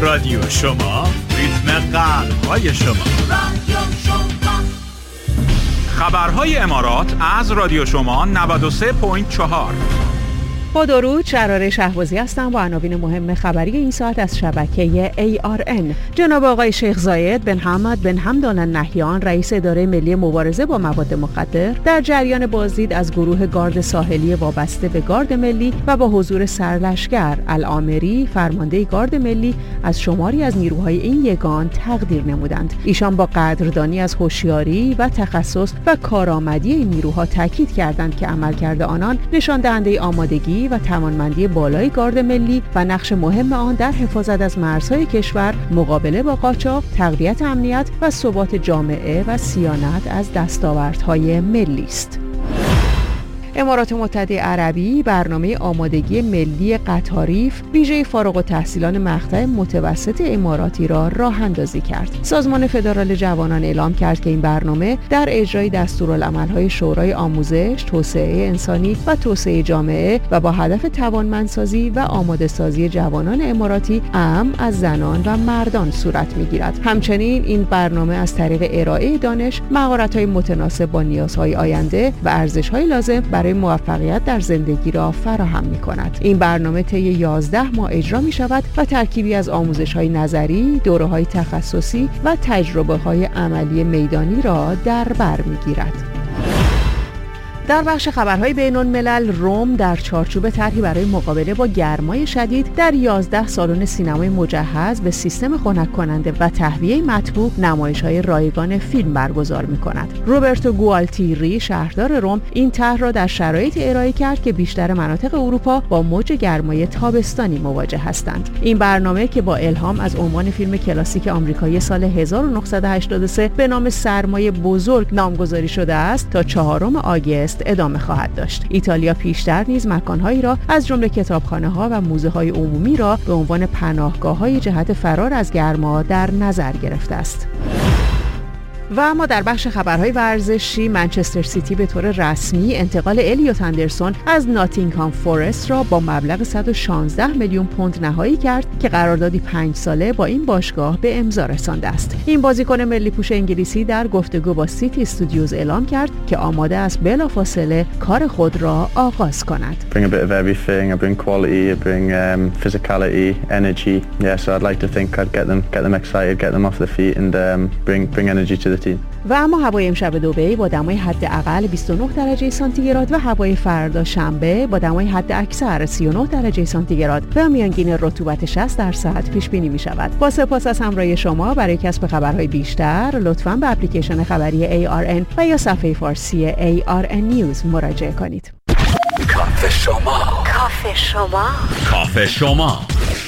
رادیو شما، ریتم قلب‌های شما. رادیو شما. خبرهای امارات از رادیو شما 93.4. با درود، شراره شهبازی هستم با عناوین مهم خبری این ساعت از شبکه ARN. جناب آقای شیخ زاید بن حمد بن حمدان النهیان، رئیس اداره ملی مبارزه با مواد مخدر، در جریان بازدید از گروه گارد ساحلی وابسته به گارد ملی و با حضور سرلشکر العامری، فرمانده گارد ملی، از شماری از نیروهای این یگان تقدیر نمودند. ایشان با قدردانی از هوشیاری و تخصص و کارآمدی این نیروها تاکید کردند که عملکرد آنان نشان دهنده آمادگی و توانمندی بالای گارد ملی و نقش مهم آن در حفاظت از مرزهای کشور، مقابله با قاچاق، تقویت امنیت و ثبات جامعه و صیانت از دستاوردهای ملی است. امارات متحده عربی برنامه آمادگی ملی قطاریف ویژه فارغ التحصیلان مقطع متوسط اماراتی را راه اندازی کرد. سازمان فدرال جوانان اعلام کرد که این برنامه در اجرای دستورالعمل‌های شورای آموزش، توسعه انسانی و توسعه جامعه و با هدف توانمندسازی و آماده‌سازی جوانان اماراتی اعم از زنان و مردان صورت می‌گیرد. همچنین این برنامه از طریق ارائه دانش، مهارت‌های متناسب با نیازهای آینده و ارزش‌های لازم برای موفقیت در زندگی را فراهم می‌کند. این برنامه طی 11 ماه اجرا می‌شود و ترکیبی از آموزش‌های نظری، دوره‌های تخصصی و تجربه‌های عملی میدانی را در بر می‌گیرد. در بخش خبرهای بین‌الملل، روم در چارچوب طرحی برای مقابله با گرمای شدید در 11 سالن سینمای مجهز به سیستم خنک کننده و تهویه مطبوع نمایش‌های رایگان فیلم برگزار می‌کند. روبرتو گوالتیری، شهردار روم، این طرح را در شرایطی ارائه کرد که بیشتر مناطق اروپا با موج گرمای تابستانی مواجه هستند. این برنامه که با الهام از عنوان فیلم کلاسیک آمریکایی سال 1983 به نام سرمایه بزرگ نامگذاری شده است، تا 4 آگوست ادامه خواهد داشت. ایتالیا پیشتر نیز مکان‌هایی را از جمله کتابخانه‌ها و موزه‌های عمومی را به عنوان پناهگاه‌های جهت فرار از گرما در نظر گرفته است. و اما در بخش خبرهای ورزشی، منچستر سیتی به طور رسمی انتقال الیوت اندرسون از ناتینگهام فورست را با مبلغ 116 میلیون پوند نهایی کرد که قراردادی 5 ساله با این باشگاه به امضا رسانده است. این بازیکن ملی پوش انگلیسی در گفتگو با سیتی استودیوز اعلام کرد که آماده است بلافاصله کار خود را آغاز کند. Bring a bit of everything. I bring quality, I bring physicality, energy. Yeah, so I'd like to think I'd get them excited, get them off their feet and bring energy to the team. و اما هوای امشب دبی با دمای حداقل 29 درجه سانتیگراد و هوای فردا شنبه با دمای حداکثر 39 درجه سانتیگراد و میانگین رطوبت 60% پیش بینی می شود. با سپاس از همراهی شما. برای کسب خبرهای بیشتر لطفاً به اپلیکیشن خبری ARN و یا صفحه فارسی ARN News مراجعه کنید. کافه شما.